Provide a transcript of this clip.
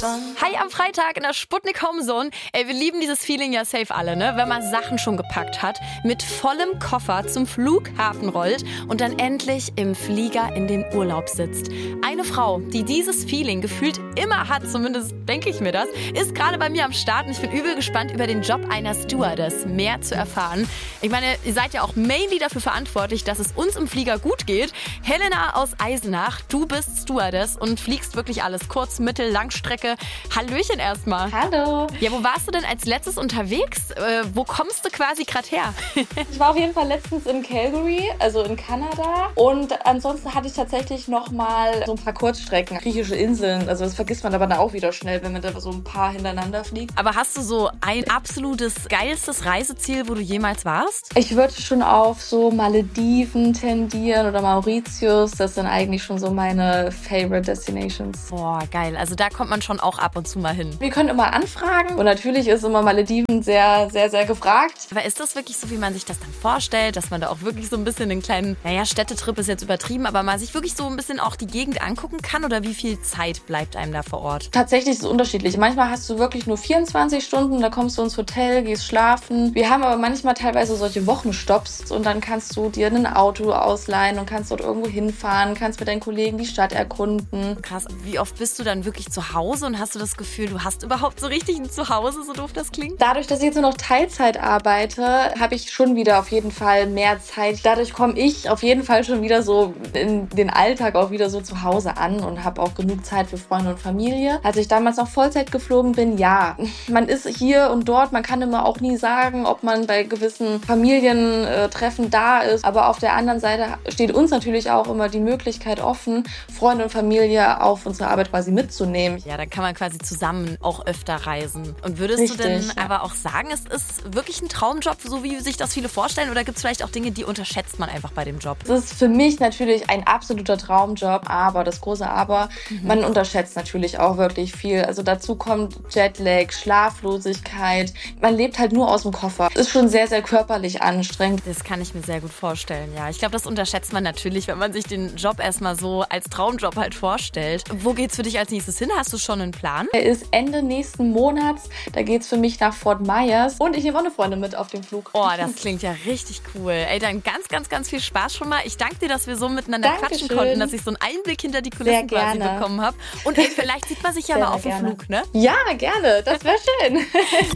Hi am Freitag in der Sputnik Homezone. Ey, wir lieben dieses Feeling ja safe alle, ne? Wenn man Sachen schon gepackt hat, mit vollem Koffer zum Flughafen rollt und dann endlich im Flieger in den Urlaub sitzt. Eine Frau, die dieses Feeling gefühlt immer hat, zumindest denke ich mir das, ist gerade bei mir am Start und ich bin übel gespannt, über den Job einer Stewardess mehr zu erfahren. Ich meine, ihr seid ja auch mainly dafür verantwortlich, dass es uns im Flieger gut geht. Helena aus Eisenach, du bist Stewardess und fliegst wirklich alles, Kurz-, Mittel-, Langstrecke. Hallöchen erstmal. Hallo. Ja, wo warst du denn als letztes unterwegs? Wo kommst du quasi gerade her? Ich war auf jeden Fall letztens in Calgary, also in Kanada. Und ansonsten hatte ich tatsächlich noch mal so ein paar Kurzstrecken, griechische Inseln. Also das vergisst man aber dann auch wieder schnell, wenn man da so ein paar hintereinander fliegt. Aber hast du so ein absolutes, geilstes Reiseziel, wo du jemals warst? Ich würde schon auf so Malediven tendieren oder Mauritius. Das sind eigentlich schon so meine Favorite Destinations. Boah, geil. Also da kommt man schon auch ab und zu mal hin. Wir können immer anfragen und natürlich ist immer Malediven sehr, sehr, sehr gefragt. Aber ist das wirklich so, wie man sich das dann vorstellt, dass man da auch wirklich so ein bisschen einen kleinen, Städtetrip ist jetzt übertrieben, aber man sich wirklich so ein bisschen auch die Gegend angucken kann oder wie viel Zeit bleibt einem da vor Ort? Tatsächlich ist es unterschiedlich. Manchmal hast du wirklich nur 24 Stunden, da kommst du ins Hotel, gehst schlafen. Wir haben aber manchmal teilweise solche Wochenstopps und dann kannst du dir ein Auto ausleihen und kannst dort irgendwo hinfahren, kannst mit deinen Kollegen die Stadt erkunden. Krass, wie oft bist du dann wirklich zu Hause und hast du das Gefühl, du hast überhaupt so richtig ein Zuhause, so doof das klingt? Dadurch, dass ich jetzt nur noch Teilzeit arbeite, habe ich schon wieder auf jeden Fall mehr Zeit. Dadurch komme ich auf jeden Fall schon wieder so in den Alltag auch wieder so zu Hause an und habe auch genug Zeit für Freunde und Familie. Als ich damals noch Vollzeit geflogen bin, ja, man ist hier und dort, man kann immer auch nie sagen, ob man bei gewissen Familientreffen da ist. Aber auf der anderen Seite steht uns natürlich auch immer die Möglichkeit offen, Freunde und Familie auf unsere Arbeit quasi mitzunehmen. Ja, dann kann man quasi zusammen auch öfter reisen. Und würdest Richtig, du denn ja. aber auch sagen, es ist wirklich ein Traumjob, so wie sich das viele vorstellen? Oder gibt es vielleicht auch Dinge, die unterschätzt man einfach bei dem Job? Es ist für mich natürlich ein absoluter Traumjob, aber das große Aber, man unterschätzt natürlich auch wirklich viel. Also dazu kommt Jetlag, Schlaflosigkeit. Man lebt halt nur aus dem Koffer. Ist schon sehr, sehr körperlich anstrengend. Das kann ich mir sehr gut vorstellen, ja. Ich glaube, das unterschätzt man natürlich, wenn man sich den Job erstmal so als Traumjob halt vorstellt. Wo geht's für dich als nächstes hin? Hast du schon einen Plan? Der ist Ende nächsten Monats. Da geht's für mich nach Fort Myers. Und ich nehme auch eine Freundin mit auf den Flug. Oh, das klingt ja richtig cool. Ey, dann ganz, ganz, ganz viel Spaß schon mal. Ich danke dir, dass wir so miteinander quatschen konnten, dass ich so einen Einblick hinter die Kulissen quasi bekommen habe. Und ey, vielleicht sieht man sich ja mal auf dem Flug, ne? Ja, gerne. Das wäre schön.